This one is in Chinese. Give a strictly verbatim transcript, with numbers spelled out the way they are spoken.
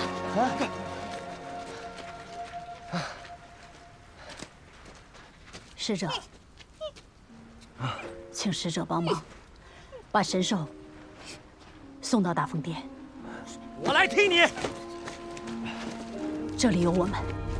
使者，请使者帮忙，把神兽送到大风殿。 我来替你。 这里有我们。